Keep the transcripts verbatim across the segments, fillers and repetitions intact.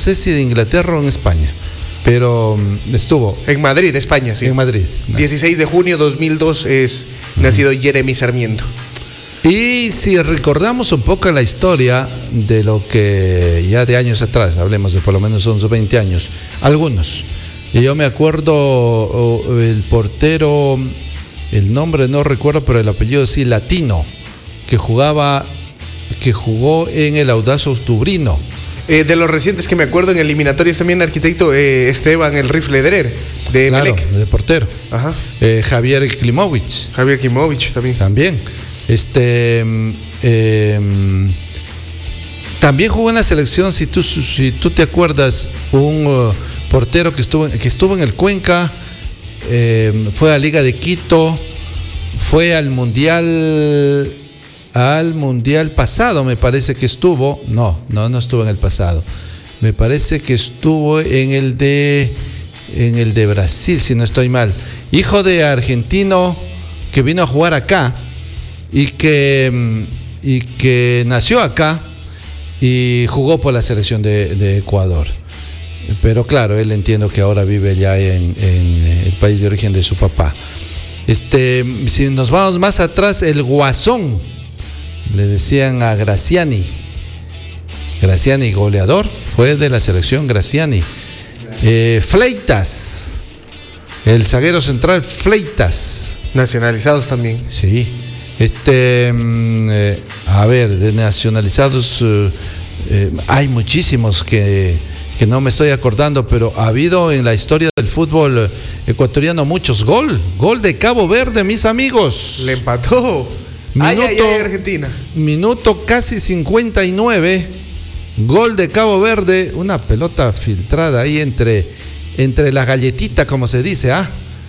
sé si de Inglaterra o en España, pero estuvo en Madrid, España, sí. En Madrid. dieciséis de junio de dos mil dos es uh-huh. nacido Jeremy Sarmiento. Y si recordamos un poco la historia de lo que ya de años atrás, hablemos de por lo menos unos veinte años, algunos. Y yo me acuerdo el portero, el nombre no recuerdo, pero el apellido sí, Latino, que jugaba, que jugó en el Audaz Ostubrino. Eh, de los recientes que me acuerdo en eliminatorias también, arquitecto, eh, Esteban el Rifle Derer, de claro, Melec. de portero. Ajá. Eh, Javier Klimovic. Javier Klimovic también. También. Este, eh, también jugó en la selección, si tú, si tú te acuerdas, un uh, portero que estuvo, que estuvo en el Cuenca, eh, fue a la Liga de Quito, fue al Mundial, al Mundial pasado, me parece que estuvo, no, no, no estuvo en el pasado, me parece que estuvo en el de, en el de Brasil, si no estoy mal, hijo de argentino que vino a jugar acá. Y que, y que nació acá y jugó por la selección de, de Ecuador. Pero claro, él entiendo que ahora vive ya en, en el país de origen de su papá. Este, si nos vamos más atrás, el Guasón, le decían a Graciani. Graciani, goleador, fue de la selección Graciani. Eh, Fleitas, el zaguero central Fleitas. Nacionalizados también. Sí. Este, eh, a ver, de nacionalizados eh, eh, hay muchísimos que, que no me estoy acordando, pero ha habido en la historia del fútbol ecuatoriano muchos gol, gol de Cabo Verde, mis amigos. Le empató. Minuto, ay, ay, ay, Argentina. Minuto casi cincuenta y nueve, gol de Cabo Verde, una pelota filtrada ahí entre, entre la galletita, como se dice, ¿ah?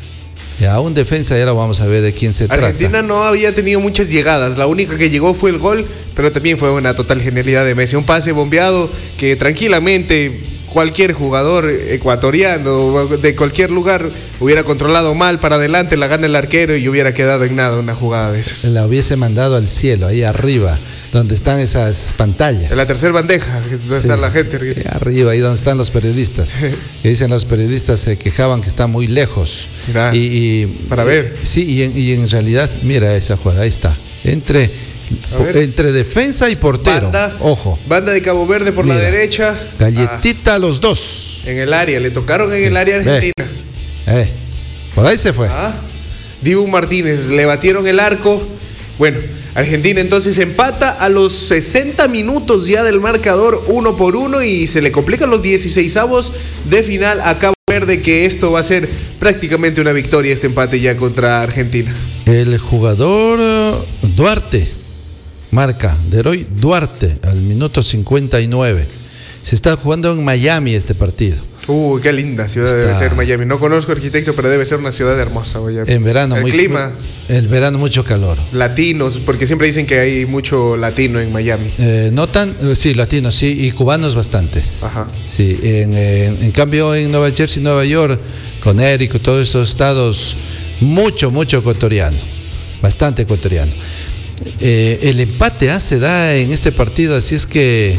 Ya, un defensa, y ahora vamos a ver de quién se Argentina trata. Argentina no había tenido muchas llegadas, la única que llegó fue el gol, pero también fue una total genialidad de Messi, un pase bombeado que tranquilamente cualquier jugador ecuatoriano de cualquier lugar hubiera controlado mal para adelante, la gana el arquero y hubiera quedado en nada una jugada de esas. La hubiese mandado al cielo, ahí arriba, donde están esas pantallas. En la tercera bandeja, donde sí, está la gente. Ahí arriba, ahí donde están los periodistas. Que dicen los periodistas, se quejaban que está muy lejos. Mirá, y, y, para ver. Sí, y en, y en realidad, mira esa jugada, ahí está. Entre, entre defensa y portero. Banda, ojo. Banda de Cabo Verde por mira, la derecha. Galletita a ah, los dos. En el área, le tocaron en sí, el área argentina. Eh, eh, por ahí se fue. Ah, Dibu Martínez, le batieron el arco. Bueno, Argentina entonces empata a los sesenta minutos ya del marcador, uno por uno, y se le complican los dieciseisavos de final a Cabo Verde, que esto va a ser prácticamente una victoria, este empate ya contra Argentina. El jugador Duarte, marca, Deroy Duarte, al minuto cincuenta y nueve. Se está jugando en Miami este partido. Uy, qué linda ciudad está... debe ser Miami. No conozco, arquitecto, pero debe ser una ciudad hermosa, Miami. En verano, el muy clima. El verano, mucho calor. Latinos, porque siempre dicen que hay mucho latino en Miami. Eh, no tan, sí, latinos, sí, y cubanos bastantes. Ajá. Sí, en, en, en cambio en Nueva Jersey, Nueva York, Connecticut, todos esos estados, mucho, mucho ecuatoriano, bastante ecuatoriano. Eh, el empate ah, se da en este partido, así es que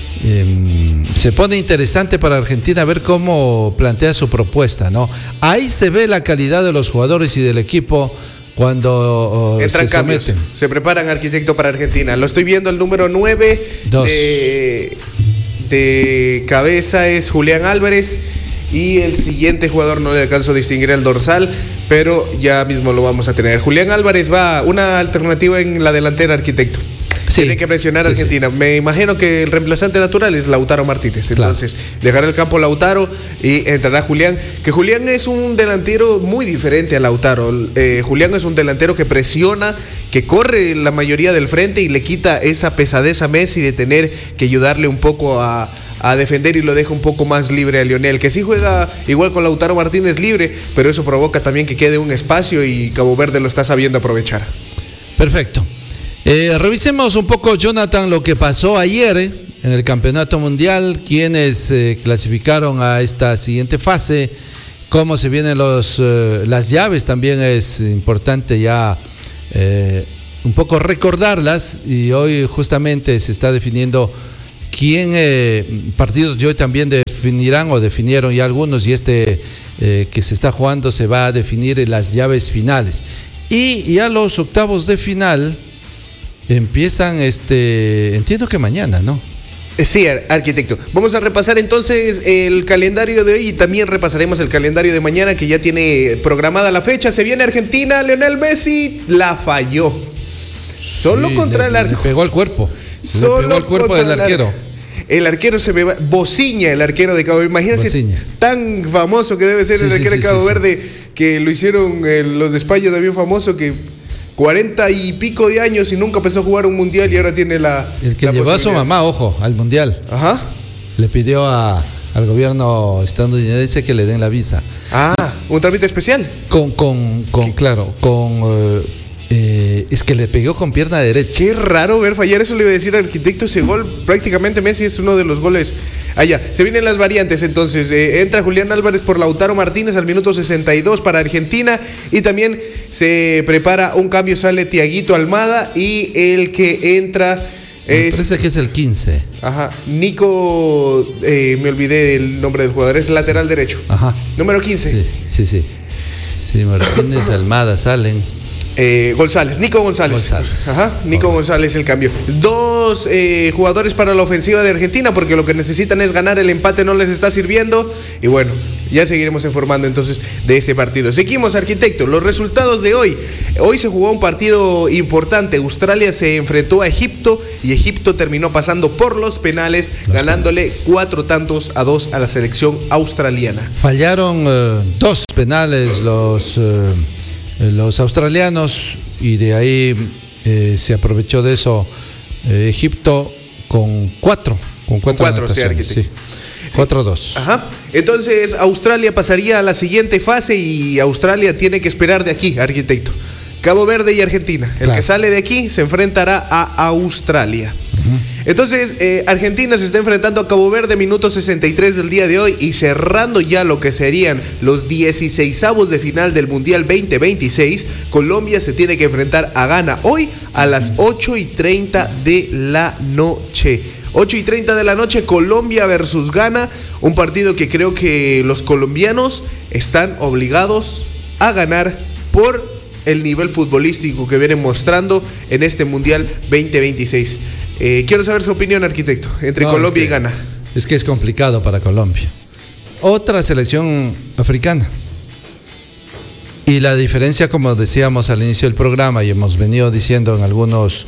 eh, se pone interesante para Argentina ver cómo plantea su propuesta, ¿no? Ahí se ve la calidad de los jugadores y del equipo cuando oh, entran se cambios, someten. Se preparan, arquitecto, para Argentina. Lo estoy viendo, el número nueve de, de cabeza es Julián Álvarez, y el siguiente jugador no le alcanzo a distinguir el dorsal, pero ya mismo lo vamos a tener. Julián Álvarez va, una alternativa en la delantera, arquitecto. Sí, tiene que presionar a sí, Argentina. Sí. Me imagino que el reemplazante natural es Lautaro Martínez. Entonces, claro, dejará el campo Lautaro y entrará Julián. Que Julián es un delantero muy diferente a Lautaro. Eh, Julián es un delantero que presiona, que corre la mayoría del frente y le quita esa pesadez a Messi de tener que ayudarle un poco a, a defender, y lo deja un poco más libre a Lionel, que sí juega igual con Lautaro Martínez libre, pero eso provoca también que quede un espacio, y Cabo Verde lo está sabiendo aprovechar. Perfecto. Eh, revisemos un poco, Jonathan, lo que pasó ayer eh, en el Campeonato Mundial, quienes eh, clasificaron a esta siguiente fase, cómo se vienen los, eh, las llaves. También es importante ya eh, un poco recordarlas, y hoy justamente se está definiendo quién eh, partidos de hoy también definirán o definieron ya algunos, y este eh, que se está jugando se va a definir en las llaves finales. Y ya los octavos de final empiezan, este, entiendo que mañana, ¿no? Sí, arquitecto. Vamos a repasar entonces el calendario de hoy y también repasaremos el calendario de mañana, que ya tiene programada la fecha. Se viene Argentina, Lionel Messi la falló. Solo sí, contra le, el arco. Le pegó al cuerpo. Solo le pegó al cuerpo del arquero. El arquero se me va. Bociña, el arquero de Cabo Verde. Imagínense Bociña. Tan famoso que debe ser sí, el arquero sí, sí, de Cabo sí, Verde, sí. Que lo hicieron eh, los de España también famoso, que cuarenta y pico de años y nunca empezó a jugar un mundial y ahora tiene la. El que la llevó a su mamá, ojo, al mundial. Ajá. Le pidió a, al gobierno estadounidense que le den la visa. Ah, un trámite especial. Con, con, con claro, con. Uh, eh, es que le pegó con pierna derecha. Qué raro ver fallar, eso le iba a decir al arquitecto. Ese gol, prácticamente Messi es uno de los goles. Allá, se vienen las variantes entonces. Eh, entra Julián Álvarez por Lautaro Martínez al minuto sesenta y dos para Argentina. Y también se prepara un cambio, sale Tiaguito Almada. Y el que entra es. Me parece que es el quince. Ajá. Nico, eh, me olvidé el nombre del jugador, es lateral derecho. Ajá. Número quince. Sí, sí, sí. Sí, Martínez, Almada salen. Eh, González, Nico González. González. Ajá, Nico oh. González el cambio. Dos eh, jugadores para la ofensiva de Argentina, porque lo que necesitan es ganar, el empate no les está sirviendo. Y bueno, ya seguiremos informando entonces de este partido. Seguimos, arquitecto, los resultados de hoy. Hoy se jugó un partido importante. Australia se enfrentó a Egipto y Egipto terminó pasando por los penales, los ganándole penales. cuatro tantos a dos a la selección australiana. Fallaron uh, dos penales los... Uh... los australianos, y de ahí eh, se aprovechó de eso eh, Egipto con cuatro con cuatro, con cuatro sí, sí. cuatro dos. Ajá. Entonces Australia pasaría a la siguiente fase y Australia tiene que esperar de aquí, arquitecto. Cabo Verde y Argentina. El claro. que sale de aquí se enfrentará a Australia. Uh-huh. Entonces, eh, Argentina se está enfrentando a Cabo Verde, minuto sesenta y tres del día de hoy, y cerrando ya lo que serían los dieciseisavos de final del Mundial veinte veintiséis, Colombia se tiene que enfrentar a Ghana hoy a las ocho y treinta de la noche. ocho y treinta de la noche, Colombia versus Ghana, un partido que creo que los colombianos están obligados a ganar por el nivel futbolístico que vienen mostrando en este Mundial veinte veintiséis. Eh, quiero saber su opinión, arquitecto, entre no, Colombia es que, y Ghana. Es que es complicado para Colombia. Otra selección africana. Y la diferencia, como decíamos al inicio del programa y hemos venido diciendo en algunos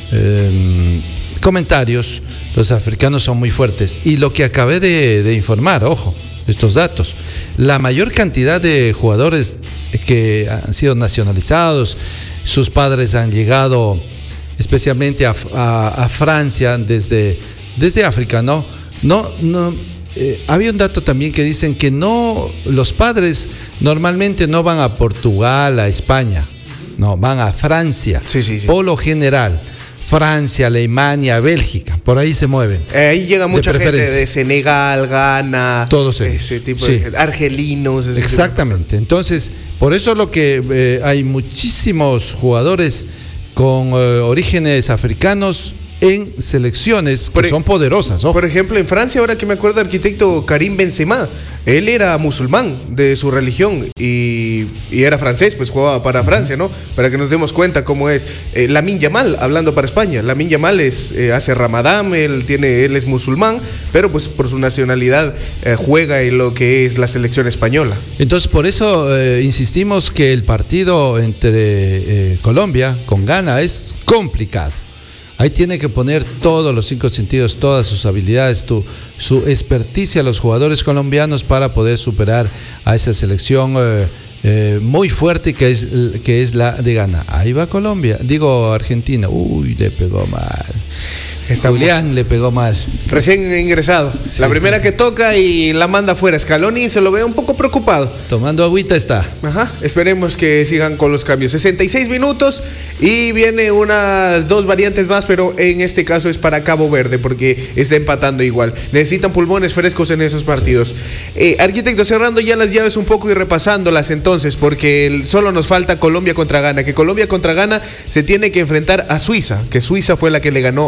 eh, comentarios, los africanos son muy fuertes. Y lo que acabé de, de informar, ojo, estos datos, la mayor cantidad de jugadores que han sido nacionalizados, sus padres han llegado especialmente a, a, a Francia desde, desde África, ¿no? No, no eh, había un dato también que dicen que no, los padres normalmente no van a Portugal, a España, no, van a Francia, sí, sí, sí. Por lo general. Francia, Alemania, Bélgica, por ahí se mueven. Eh, ahí llega mucha de gente de Senegal, Ghana, todos ellos. Ese tipo sí. de argelinos. Ese Exactamente. Tipo de Entonces, por eso lo que eh, hay muchísimos jugadores con eh, orígenes africanos en selecciones que por, son poderosas. Ojo. Por ejemplo, en Francia, ahora que me acuerdo, arquitecto Karim Benzema, él era musulmán de su religión y, y era francés, pues jugaba para Francia, ¿no? Para que nos demos cuenta cómo es. Eh, Lamine Yamal, hablando para España, Lamine Yamal es, eh, hace Ramadán, él, tiene, él es musulmán, pero pues por su nacionalidad eh, juega en lo que es la selección española. Entonces, por eso eh, insistimos que el partido entre eh, Colombia con Ghana es complicado. Ahí tiene que poner todos los cinco sentidos, todas sus habilidades, tu, su experticia a los jugadores colombianos para poder superar a esa selección eh, eh, muy fuerte que es, que es la de Ghana. Ahí va Colombia, digo Argentina, uy, le pegó mal. Estamos. Julián le pegó mal. Recién ingresado. Sí. La primera que toca y la manda fuera. Scaloni se lo ve un poco preocupado. Tomando agüita está. Ajá. Esperemos que sigan con los cambios. sesenta y seis minutos y viene unas dos variantes más, pero en este caso es para Cabo Verde porque está empatando igual. Necesitan pulmones frescos en esos partidos. Sí. Eh, arquitecto, cerrando ya las llaves un poco y repasándolas entonces, porque solo nos falta Colombia contra Ghana. Que Colombia contra Ghana se tiene que enfrentar a Suiza, que Suiza fue la que le ganó a Argentina.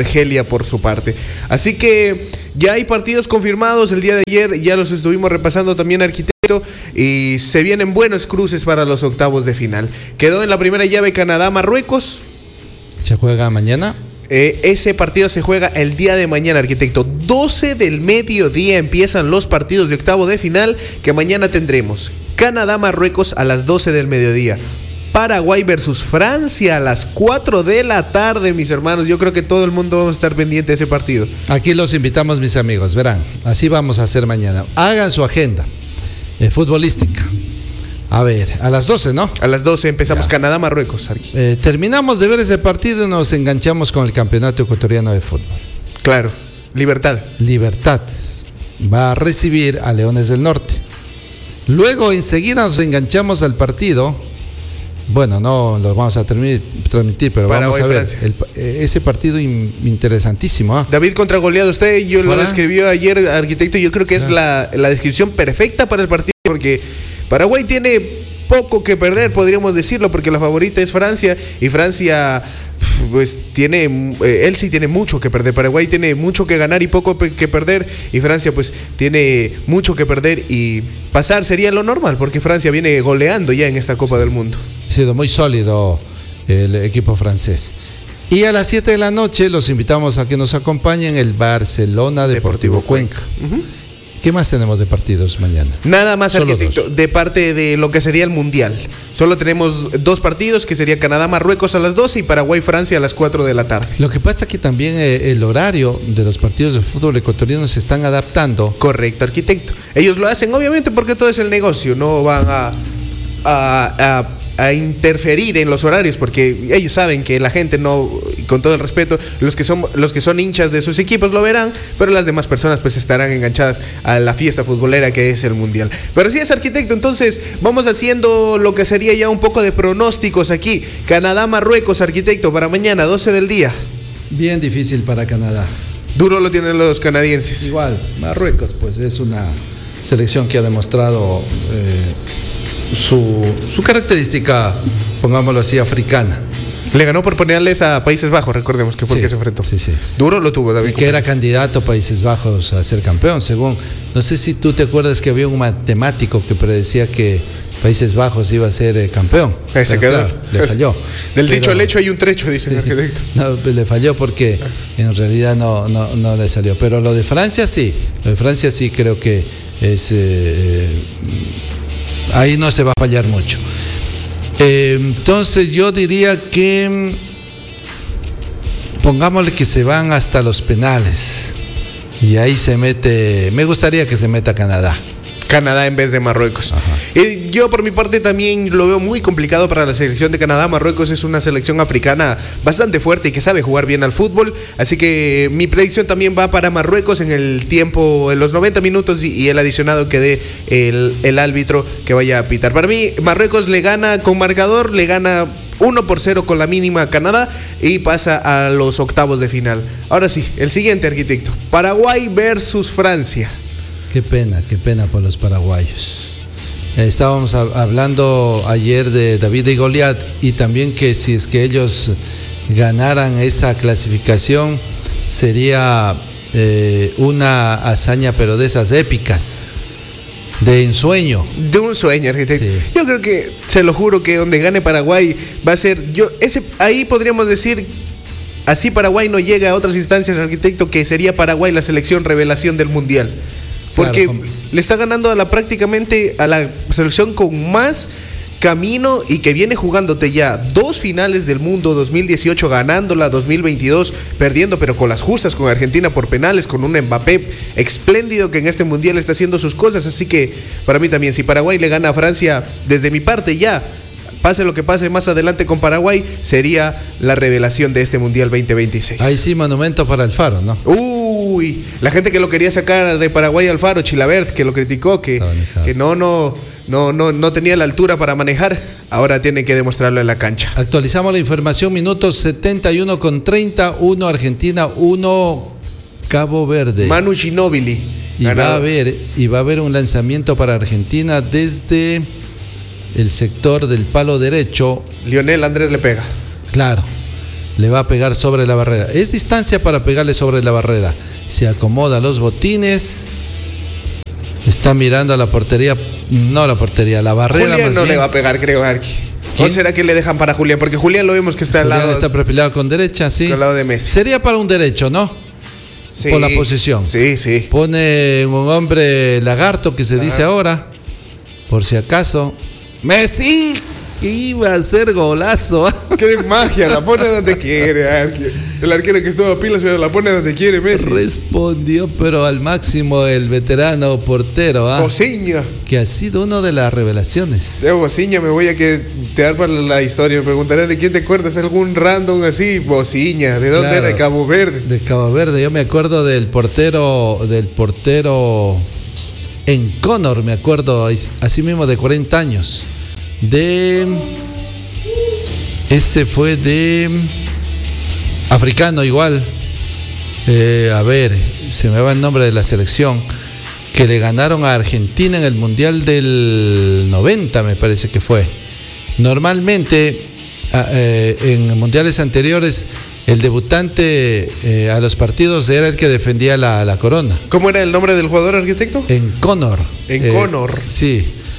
Argelia por su parte. Así que ya hay partidos confirmados. El día de ayer ya los estuvimos repasando también, arquitecto, y se vienen buenos cruces para los octavos de final. Quedó en la primera llave Canadá-Marruecos. ¿Se juega mañana? Eh, ese partido se juega el día de mañana, arquitecto. doce del mediodía empiezan los partidos de octavo de final, que mañana tendremos Canadá-Marruecos a las doce del mediodía. Paraguay versus Francia a las cuatro de la tarde, mis hermanos. Yo creo que todo el mundo vamos a estar pendiente de ese partido. Aquí los invitamos, mis amigos. Verán, así vamos a hacer mañana. Hagan su agenda eh, futbolística. A ver, a las doce, ¿no? A las doce empezamos Canadá-Marruecos. Eh, terminamos de ver ese partido y nos enganchamos con el Campeonato Ecuatoriano de Fútbol. Claro, Libertad. Libertad va a recibir a Leones del Norte. Luego enseguida nos enganchamos al partido. Bueno, no lo vamos a transmitir, pero Paraguay, vamos a ver el, ese partido in, interesantísimo. ¿eh? David contra goleado. Usted yo ¿Fuera? Lo describió ayer, arquitecto. Yo creo que es la, la descripción perfecta para el partido, porque Paraguay tiene poco que perder, podríamos decirlo, porque la favorita es Francia, y Francia pues tiene, él sí tiene mucho que perder. Paraguay tiene mucho que ganar y poco que perder, y Francia pues tiene mucho que perder, y pasar sería lo normal, porque Francia viene goleando ya en esta Copa del Mundo. Ha sido muy sólido el equipo francés. Y a las siete de la noche los invitamos a que nos acompañen el Barcelona Deportivo, Deportivo Cuenca. Uh-huh. ¿Qué más tenemos de partidos mañana? Nada más, Solo arquitecto, dos. De parte de lo que sería el Mundial. Solo tenemos dos partidos, que sería Canadá-Marruecos a las doce y Paraguay-Francia a las cuatro de la tarde. Lo que pasa es que también eh, el horario de los partidos de fútbol ecuatoriano se están adaptando. Correcto, arquitecto. Ellos lo hacen obviamente porque todo es el negocio, no van a... a, a a interferir en los horarios, porque ellos saben que la gente no, con todo el respeto, los que son los que son hinchas de sus equipos lo verán, pero las demás personas pues estarán enganchadas a la fiesta futbolera que es el Mundial. Pero sí es, arquitecto, entonces vamos haciendo lo que sería ya un poco de pronósticos aquí. Canadá-Marruecos, arquitecto, para mañana, doce del día. Bien difícil para Canadá. Duro lo tienen los canadienses. Igual, Marruecos pues es una selección que ha demostrado eh, Su, su característica, pongámoslo así, africana. Le ganó por ponerles a Países Bajos, recordemos que fue sí, el que se enfrentó. Sí, sí. Duro lo tuvo David. Y que era candidato a Países Bajos a ser campeón, según. No sé si tú te acuerdas que había un matemático que predecía que Países Bajos iba a ser eh, campeón. Eh, se quedó. Claro, le falló. Del Pero, dicho al hecho hay un trecho, dice el arquitecto. No, le falló porque en realidad no, no, no le salió. Pero lo de Francia sí. Lo de Francia sí creo que es... Eh, ahí no se va a fallar mucho. Eh, entonces yo diría que pongámosle que se van hasta los penales y ahí se mete, me gustaría que se meta Canadá. Canadá en vez de Marruecos. Eh, yo por mi parte también lo veo muy complicado para la selección de Canadá. Marruecos es una selección africana bastante fuerte y que sabe jugar bien al fútbol, así que mi predicción también va para Marruecos en el tiempo, en los noventa minutos y, y el adicionado que dé el, el árbitro que vaya a pitar. Para mí Marruecos le gana con marcador, le gana uno por cero con la mínima a Canadá y pasa a los octavos de final. Ahora sí, el siguiente, arquitecto. Paraguay versus Francia. Qué pena, qué pena por los paraguayos. Estábamos hablando ayer de David y Goliat, y también que si es que ellos ganaran esa clasificación sería eh, una hazaña, pero de esas épicas, de ensueño. De un sueño, arquitecto. Sí. Yo creo que, se lo juro, que donde gane Paraguay va a ser, yo ese ahí podríamos decir, así Paraguay no llega a otras instancias, arquitecto, que sería Paraguay la selección revelación del Mundial. Porque claro, le está ganando a la prácticamente a la selección con más camino y que viene jugándote ya dos finales del mundo, dos mil dieciocho ganándola, dos mil veintidós perdiendo, pero con las justas con Argentina por penales, con un Mbappé espléndido que en este mundial está haciendo sus cosas. Así que para mí también, si Paraguay le gana a Francia, desde mi parte ya, pase lo que pase más adelante con Paraguay, sería la revelación de este Mundial veinte veintiséis. Ahí sí, monumento para Alfaro, ¿no? Uy, la gente que lo quería sacar de Paraguay, Alfaro, Chilabert, que lo criticó, que, que no, no, no, no, no tenía la altura para manejar, ahora tiene que demostrarlo en la cancha. Actualizamos la información, minutos setenta y uno con treinta, uno Argentina, uno Cabo Verde. Manu Ginóbili. Y va a haber, y va a haber un lanzamiento para Argentina desde el sector del palo derecho. Lionel Andrés le pega. Claro. le va a pegar sobre la barrera. Es distancia para pegarle sobre la barrera. Se acomoda los botines. Está mirando a la portería. No la portería, la barrera. Julián más no bien. le va a pegar, creo, Arqui. ¿Quién? ¿O será que le dejan para Julián? Porque Julián lo vemos que está Julián al lado. está perfilado con derecha, sí. Al lado de Messi. Sería para un derecho, ¿no? Sí, por la posición. Sí, sí. Pone un hombre lagarto que se Ajá. dice ahora. Por si acaso. ¡Messi! Iba a ser golazo. ¡Qué magia! La pone donde quiere. Arqui. El arquero que estuvo a pilas, pero la pone donde quiere Messi. Respondió, pero al máximo el veterano portero. ¿ah? Bociña. Que ha sido uno de las revelaciones. De Bociña me voy a quedar para la historia. Me preguntaré de quién te acuerdas. ¿Algún random así? Bociña. ¿De dónde claro, era? De Cabo Verde. De Cabo Verde. Yo me acuerdo del portero, del portero en Connor, me acuerdo, así mismo de cuarenta años. De ese fue de africano igual. Eh, a ver, se me va el nombre de la selección. Que le ganaron a Argentina en el Mundial del noventa, me parece que fue. Normalmente, eh, en mundiales anteriores, el debutante eh, a los partidos era el que defendía la, la corona. ¿Cómo era el nombre del jugador, arquitecto? En Connor. En eh, Connor. Sí.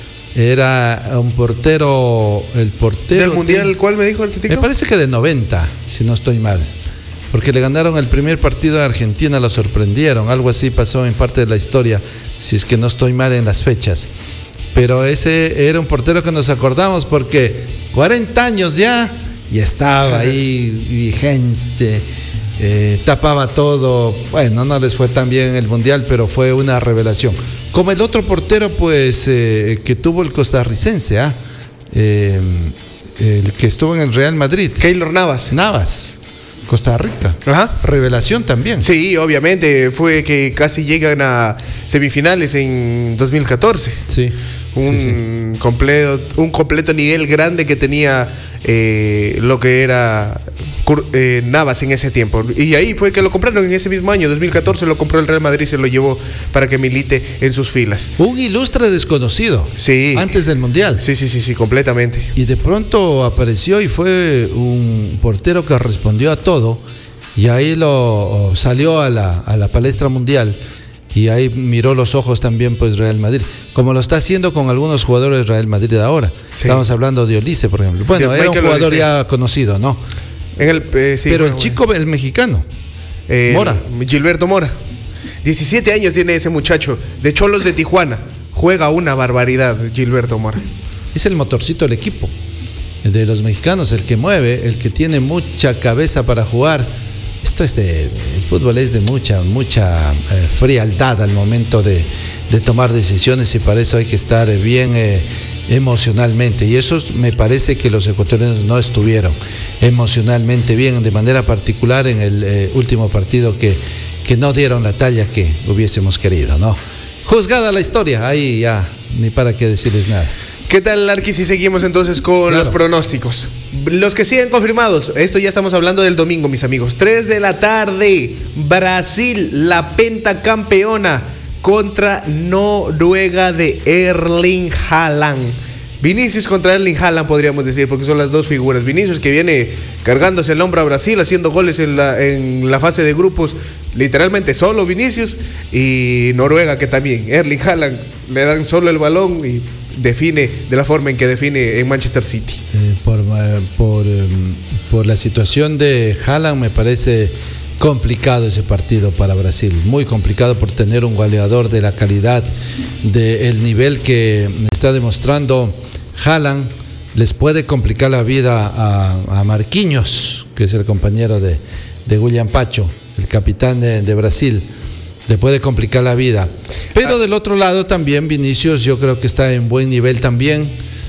Era un portero, el portero. ¿Del Mundial de, cuál me dijo, arquitecto? Me parece que de noventa, si no estoy mal. Porque le ganaron el primer partido a Argentina, lo sorprendieron. Algo así pasó en parte de la historia, si es que no estoy mal en las fechas. Pero ese era un portero que nos acordamos porque cuarenta años ya, y estaba ahí vigente, eh, tapaba todo. Bueno, no les fue tan bien en el Mundial, pero fue una revelación. Como el otro portero, pues, eh, que tuvo el costarricense, ¿ah? ¿eh? Eh, el que estuvo en el Real Madrid. Keylor Navas. Navas. Costa Rica. Ajá. Revelación también. Sí, obviamente. Fue que casi llegan a semifinales en dos mil catorce. Sí. Un, sí, sí. Completo, un completo nivel grande que tenía eh, lo que era eh, Navas en ese tiempo. Y ahí fue que lo compraron en ese mismo año. dos mil catorce lo compró el Real Madrid y se lo llevó para que milite en sus filas. Un ilustre desconocido. Sí. Antes del Mundial. Sí, sí, sí, sí, completamente. Y de pronto apareció y fue un portero que respondió a todo. Y ahí lo salió a la, a la palestra mundial. Y ahí miró los ojos también, pues, Real Madrid. Como lo está haciendo con algunos jugadores de Real Madrid de ahora. Sí. Estamos hablando de Olise, por ejemplo. Bueno, sí, era un jugador ya conocido, ¿no? En el, eh, sí, Pero bueno, el chico, el mexicano, eh, Mora. Gilberto Mora. diecisiete años tiene ese muchacho. De Cholos de Tijuana. Juega una barbaridad, Gilberto Mora. Es el motorcito del equipo. De los mexicanos, el que mueve, el que tiene mucha cabeza para jugar. Esto es de, el fútbol es de mucha, mucha eh, frialdad al momento de, de tomar decisiones y para eso hay que estar bien eh, emocionalmente. Y eso me parece que los ecuatorianos no estuvieron emocionalmente bien, de manera particular en el eh, último partido que, que no dieron la talla que hubiésemos querido, ¿no? Juzgada la historia, ahí ya ni para qué decirles nada. ¿Qué tal, Larky, si seguimos entonces con claro. los pronósticos? Los que siguen confirmados, esto ya estamos hablando del domingo, mis amigos. tres de la tarde, Brasil, la pentacampeona, contra Noruega de Erling Haaland. Vinicius contra Erling Haaland, podríamos decir, porque son las dos figuras. Vinicius, que viene cargándose el hombro a Brasil, haciendo goles en la, en la fase de grupos, literalmente solo Vinicius. Y Noruega, que también, Erling Haaland, le dan solo el balón y define de la forma en que define en Manchester City. Eh, por, por, por la situación de Haaland me parece complicado ese partido para Brasil, muy complicado por tener un goleador de la calidad, del nivel que está demostrando Haaland. Les puede complicar la vida a, a Marquinhos, que es el compañero de, de William Pacho, el capitán de, de Brasil. Le puede complicar la vida. Pero del otro lado también Vinicius, yo creo que está en buen nivel también.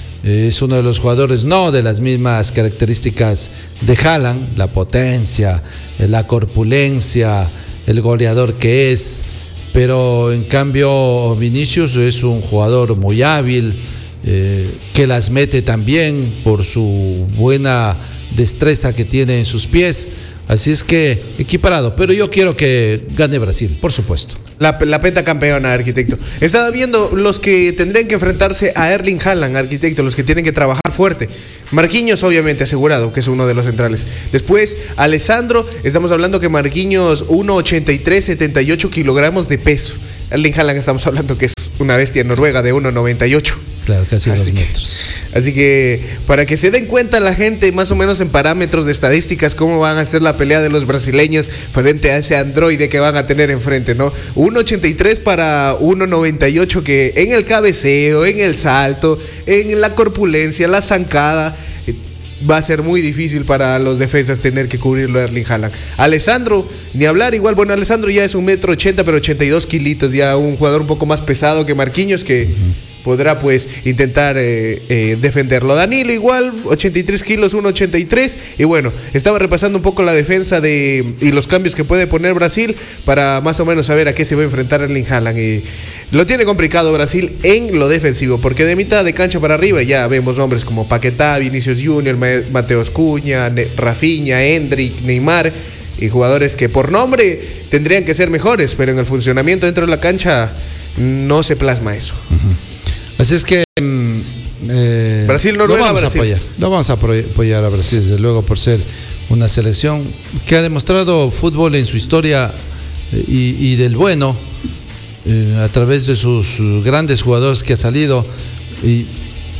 Es uno de los jugadores no de las mismas características de Haaland, la potencia, la corpulencia, el goleador que es. Pero en cambio Vinicius es un jugador muy hábil, eh, que las mete también por su buena destreza que tiene en sus pies. Así es que equiparado, pero yo quiero que gane Brasil, por supuesto. La, la pentacampeona, arquitecto. Estaba viendo los que tendrían que enfrentarse a Erling Haaland, arquitecto, los que tienen que trabajar fuerte. Marquinhos, obviamente, asegurado, que es uno de los centrales. Después, Alessandro, estamos hablando que Marquinhos, uno ochenta y tres, setenta y ocho kilogramos de peso. Erling Haaland, estamos hablando que es una bestia noruega de uno noventa y ocho. Claro, casi dos metros. Así que para que se den cuenta la gente más o menos en parámetros de estadísticas cómo van a ser la pelea de los brasileños frente a ese androide que van a tener enfrente, ¿no? uno ochenta y tres para uno noventa y ocho, que en el cabeceo, en el salto, en la corpulencia, la zancada, va a ser muy difícil para los defensas tener que cubrirlo a Erling Haaland. Alessandro, ni hablar, igual, bueno, Alessandro ya es un metro ochenta, pero ochenta y dos kilitos, ya un jugador un poco más pesado que Marquinhos, que podrá pues intentar eh, eh, defenderlo. Danilo igual, ochenta y tres kilos, uno ochenta y tres. Y bueno, estaba repasando un poco la defensa de y los cambios que puede poner Brasil para más o menos saber a qué se va a enfrentar Erling Haaland. Y lo tiene complicado Brasil en lo defensivo, porque de mitad de cancha para arriba ya vemos nombres como Paquetá, Vinicius Junior, Mateus Cunha, Rafinha, Endrick, Neymar, y jugadores que por nombre tendrían que ser mejores, pero en el funcionamiento dentro de la cancha no se plasma eso. Uh-huh. Así es que eh, Brasil no lo vamos Brasil. a apoyar, lo vamos a apoyar a Brasil, desde luego, por ser una selección que ha demostrado fútbol en su historia eh, y, y del bueno eh, a través de sus grandes jugadores que ha salido. Y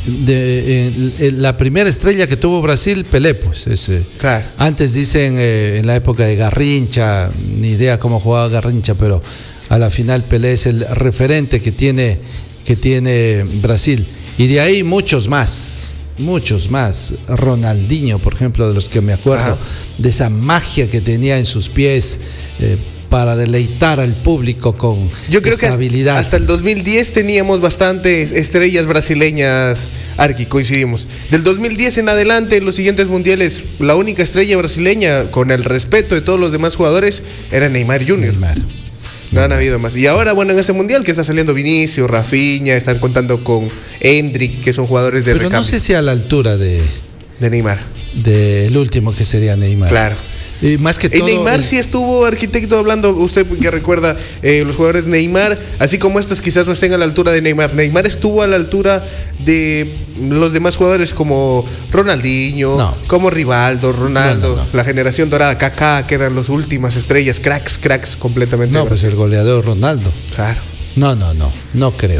de, eh, eh, la primera estrella que tuvo Brasil, Pelé, pues ese. Claro. Antes dicen eh, en la época de Garrincha, ni idea cómo jugaba Garrincha, pero a la final Pelé es el referente que tiene que tiene Brasil, y de ahí muchos más, muchos más. Ronaldinho, por ejemplo, de los que me acuerdo, ajá, de esa magia que tenía en sus pies eh, para deleitar al público con Yo creo esa que habilidad. Hasta el dos mil diez teníamos bastantes estrellas brasileñas, Arqui, coincidimos. Del dos mil diez en adelante, en los siguientes mundiales, la única estrella brasileña, con el respeto de todos los demás jugadores, era Neymar Junior Neymar. No han habido más. Y ahora, bueno, en ese mundial que está saliendo Vinicius, Rafinha, están contando con Endrick, que son jugadores de Pero recambio. no sé si a la altura de de Neymar. Del último, que sería Neymar. Claro. Y más que todo, y Neymar el... sí estuvo, arquitecto, hablando, usted que recuerda eh, los jugadores Neymar, así como estos quizás no estén a la altura de Neymar. Neymar estuvo a la altura de los demás jugadores como Ronaldinho, no. como Rivaldo, Ronaldo, no, no, no. la generación dorada, Kaká, que eran las últimas estrellas, cracks, cracks completamente. No, pues el goleador Ronaldo. Claro. No, no, no, no creo.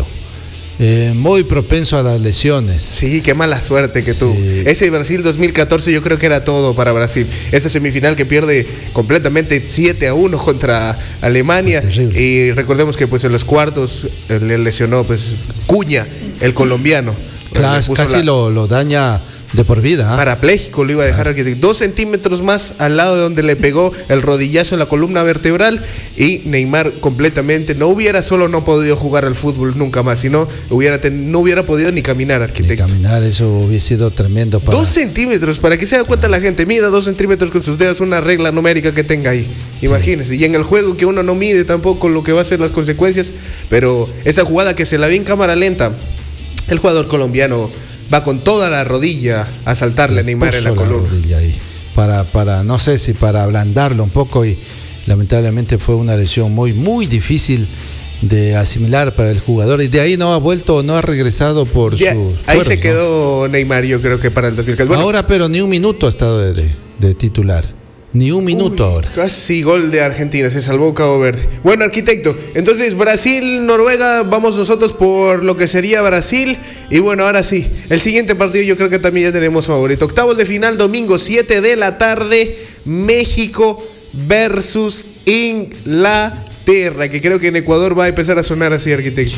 Eh, muy propenso a las lesiones. Sí, qué mala suerte que sí. tuvo. Ese Brasil dos mil catorce yo creo que era todo para Brasil. Esa semifinal que pierde completamente siete a uno contra Alemania. Y recordemos que pues en los cuartos le lesionó pues Cunha, el colombiano. Claro, casi la... lo, lo daña de por vida. ¿eh? Parapléjico lo iba a dejar, ah. dos centímetros más al lado de donde le pegó el rodillazo en la columna vertebral, y Neymar completamente no hubiera solo no podido jugar al fútbol nunca más, sino hubiera ten, no hubiera podido ni caminar, arquitecto. Ni caminar, eso hubiese sido tremendo. Para... Dos centímetros, para que se dé cuenta la gente, mida dos centímetros con sus dedos, una regla numérica que tenga ahí. Imagínense, sí. Y en el juego que uno no mide tampoco lo que va a ser las consecuencias, pero esa jugada que se la vi en cámara lenta, el jugador colombiano va con toda la rodilla a saltarle a Neymar en la, la columna. Ahí, para, para, no sé si para ablandarlo un poco, y lamentablemente fue una lesión muy, muy difícil de asimilar para el jugador, y de ahí no ha vuelto, no ha regresado por ya, sus ahí fueros, se quedó, ¿no? Neymar, yo creo que para el dos mil catorce. Bueno, ahora, pero ni un minuto ha estado de, de, de titular. Ni un minuto. Uy, ahora. Casi gol de Argentina, se salvó Cabo Verde. Bueno, arquitecto, entonces Brasil, Noruega, vamos nosotros por lo que sería Brasil. Y bueno, ahora sí, el siguiente partido yo creo que también ya tenemos favorito. Octavos de final, domingo, siete de la tarde, México versus Inglaterra, que creo que en Ecuador va a empezar a sonar así, arquitecto.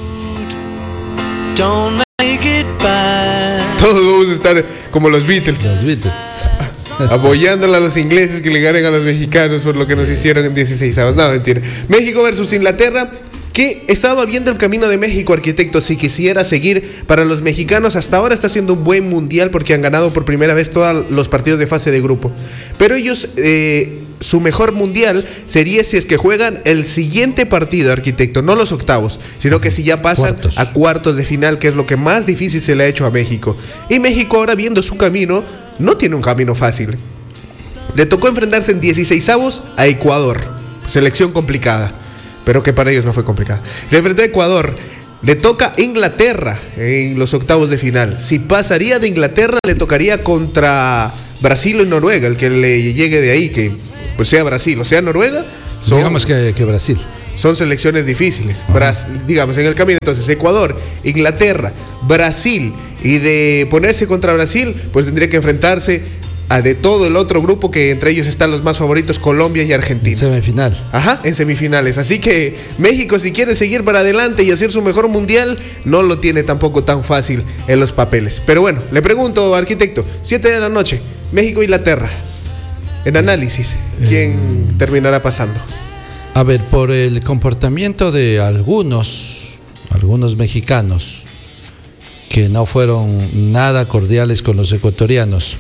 Don't make it bad. Todos vamos a estar como los Beatles. Los Beatles. Apoyándole a los ingleses que le ganen a los mexicanos por lo que sí. nos hicieron en dieciséis avos. No, mentira. México versus Inglaterra, que estaba viendo el camino de México, arquitecto, si quisiera seguir para los mexicanos. Hasta ahora está siendo un buen mundial porque han ganado por primera vez todos los partidos de fase de grupo. Pero ellos... Eh, su mejor mundial sería si es que juegan el siguiente partido, arquitecto, no los octavos, sino que si ya pasan cuartos. a cuartos de final, que es lo que más difícil se le ha hecho a México. Y México, ahora viendo su camino, no tiene un camino fácil. Le tocó enfrentarse en dieciséis avos a Ecuador, selección complicada. pero que para ellos no fue complicada. Se enfrentó a Ecuador. Le toca Inglaterra en los octavos de final. Si pasaría de Inglaterra, le tocaría contra Brasil o Noruega, el que le llegue de ahí, que pues sea Brasil o sea Noruega. Son, digamos que, que Brasil. Son selecciones difíciles. Brasil, digamos, en el camino. Entonces, Ecuador, Inglaterra, Brasil. Y de ponerse contra Brasil, pues tendría que enfrentarse a de todo el otro grupo, que entre ellos están los más favoritos, Colombia y Argentina. En semifinal. Ajá, en semifinales. Así que México, si quiere seguir para adelante y hacer su mejor mundial, no lo tiene tampoco tan fácil en los papeles. Pero bueno, le pregunto, arquitecto, siete de la noche, México, Inglaterra. En análisis, ¿quién eh, terminará pasando? A ver, por el comportamiento de algunos, algunos mexicanos, que no fueron nada cordiales con los ecuatorianos,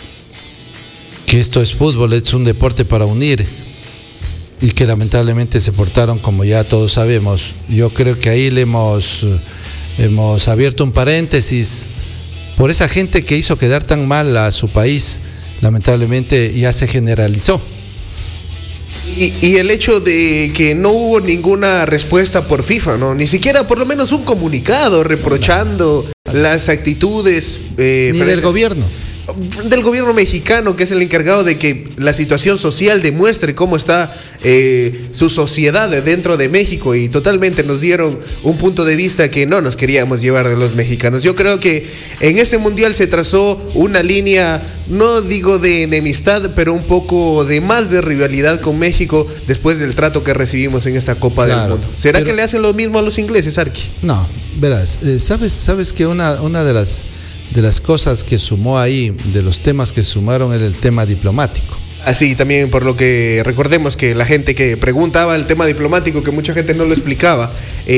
que esto es fútbol, es un deporte para unir, y que lamentablemente se portaron como ya todos sabemos. Yo creo que ahí le hemos, hemos abierto un paréntesis por esa gente que hizo quedar tan mal a su país. Lamentablemente ya se generalizó. Y, y el hecho de que no hubo ninguna respuesta por FIFA, ¿no? Ni siquiera por lo menos un comunicado reprochando las actitudes eh, ni del gobierno. Del gobierno mexicano, que es el encargado de que la situación social demuestre cómo está eh, su sociedad dentro de México, y totalmente nos dieron un punto de vista que no nos queríamos llevar de los mexicanos. Yo creo que en este mundial se trazó una línea, no digo de enemistad, pero un poco de más de rivalidad con México después del trato que recibimos en esta Copa claro, del Mundo. ¿Será pero, que le hacen lo mismo a los ingleses, Arqui? No, verás, eh, sabes, sabes que una, una de las de las cosas que sumó ahí, de los temas que sumaron, era el tema diplomático. Así también, por lo que recordemos que la gente que preguntaba el tema diplomático, que mucha gente no lo explicaba,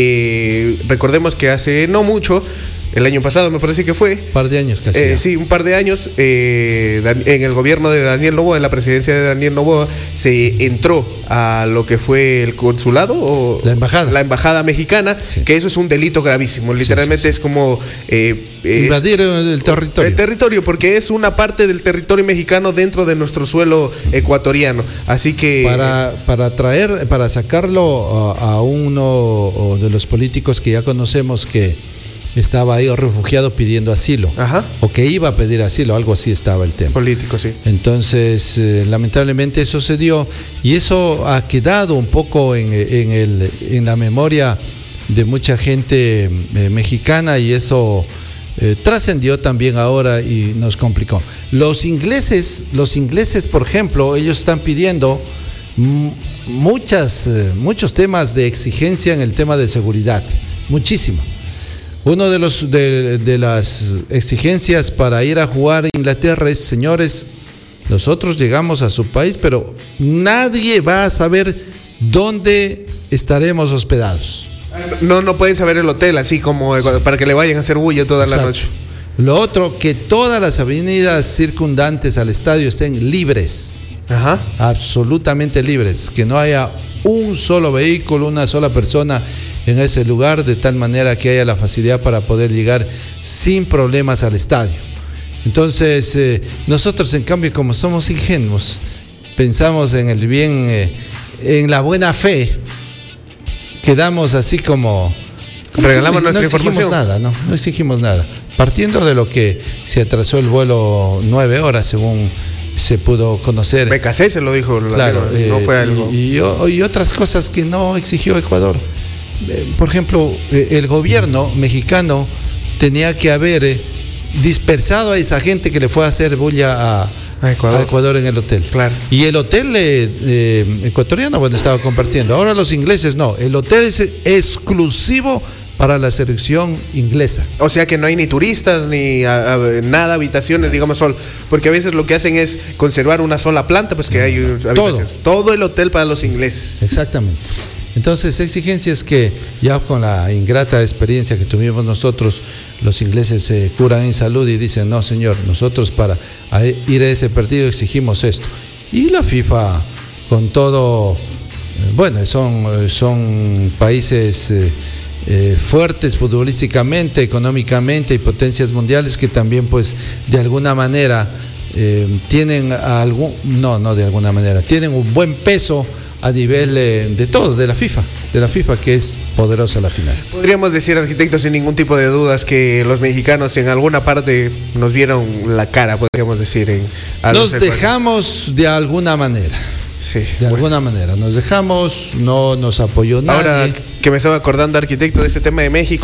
eh, recordemos que hace no mucho, el año pasado me parece que fue. Un par de años casi. Eh, sí, un par de años, eh, en el gobierno de Daniel Noboa, en la presidencia de Daniel Noboa, se entró a lo que fue el consulado o la embajada, la embajada mexicana, sí. Que eso es un delito gravísimo. Literalmente sí, sí, sí. es como eh, invadir el territorio. El territorio, porque es una parte del territorio mexicano dentro de nuestro suelo ecuatoriano. Así que para, para traer, para sacarlo a, a uno de los políticos que ya conocemos que estaba ahí refugiado pidiendo asilo. Ajá. O que iba a pedir asilo, algo así estaba el tema. Político, sí. Entonces, eh, lamentablemente eso se dio, y eso ha quedado un poco en, en, el, en la memoria de mucha gente eh, mexicana, y eso eh, trascendió también ahora y nos complicó. Los ingleses, los ingleses, por ejemplo, ellos están pidiendo m- muchas, eh, muchos temas de exigencia en el tema de seguridad, muchísimo. Uno de los de, de las exigencias para ir a jugar a Inglaterra es: señores, nosotros llegamos a su país, pero nadie va a saber dónde estaremos hospedados. No, no pueden saber el hotel, así como para que le vayan a hacer bulla toda Exacto. la noche. Lo otro, que todas las avenidas circundantes al estadio estén libres. Ajá. Absolutamente libres, que no haya un solo vehículo, una sola persona en ese lugar, de tal manera que haya la facilidad para poder llegar sin problemas al estadio. Entonces, eh, nosotros en cambio, como somos ingenuos, pensamos en el bien, eh, en la buena fe, quedamos así como, como regalamos no, nuestra no exigimos información. nada, no, no exigimos nada. Partiendo de lo que se atrasó el vuelo nueve horas, según se pudo conocer. B K C se lo dijo, claro, eh, no fue algo. Y, y, y otras cosas que no exigió Ecuador. Por ejemplo, el gobierno mexicano tenía que haber dispersado a esa gente que le fue a hacer bulla a, a, Ecuador. a Ecuador en el hotel. Claro. Y el hotel eh, eh, ecuatoriano, bueno, estaba compartiendo. Ahora los ingleses no. El hotel es exclusivo para la selección inglesa. O sea que no hay ni turistas ni a, a, nada, habitaciones, digamos, sol, porque a veces lo que hacen es conservar una sola planta, pues que hay habitaciones. Todo, todo el hotel para los ingleses. Exactamente. Entonces, exigencias que ya con la ingrata experiencia que tuvimos nosotros, los ingleses se curan en salud y dicen: no, señor, nosotros para ir a ese partido exigimos esto. Y la FIFA, con todo, bueno, son, son países eh, eh, fuertes futbolísticamente, económicamente, y potencias mundiales que también, pues, de alguna manera eh, tienen algún, no, no de alguna manera, tienen un buen peso a nivel eh, de todo, de la FIFA, de la FIFA, que es poderosa la final. Podríamos decir, arquitecto, sin ningún tipo de dudas, que los mexicanos en alguna parte nos vieron la cara, podríamos decir. En nos dejamos de alguna manera. Sí, de bueno. alguna manera, nos dejamos, no nos apoyó nadie. Ahora que me estaba acordando, arquitecto, de este tema de México.